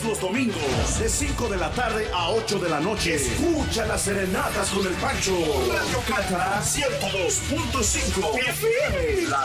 los domingos, de 5 de la tarde a 8 de la noche. Escucha las serenatas con el Pancho. Radio Cata 102.5 FM.